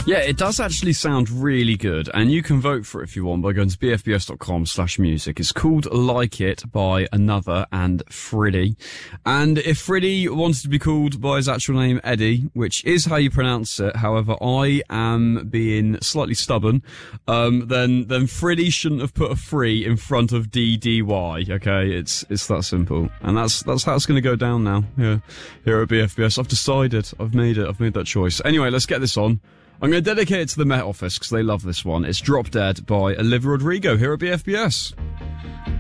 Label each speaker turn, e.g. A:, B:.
A: Yeah, it does actually sound really good, and you can vote for it if you want by going to bfbs.com/music. It's called Like It by Another and Friddy. And if Friddy wanted to be called by his actual name, Eddie, which is how you pronounce it, however, I am being slightly stubborn, then Friddy shouldn't have put a free in front of DDY, okay? It's that simple. And that's how it's going to go down now, here at BFBS. I've decided. I've made that choice. Anyway, let's get this on. I'm going to dedicate it to the Met Office because they love this one. It's Drop Dead by Olivia Rodrigo here at BFBS.